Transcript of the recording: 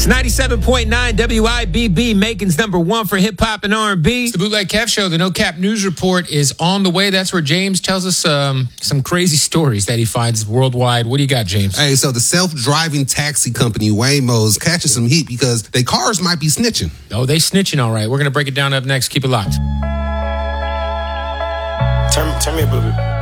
It's 97.9 WIBB, Macon's number one for hip hop and R&B. It's the Bootleg Kev Show. The No Cap News Report is on the way. That's where James tells us some crazy stories that he finds worldwide. What do you got, James? Hey, so the self-driving taxi company Waymo's catching some heat because their cars might be snitching. Oh, they snitching, all right. We're going to break it down up next. Keep it locked. Turn me up a little bit.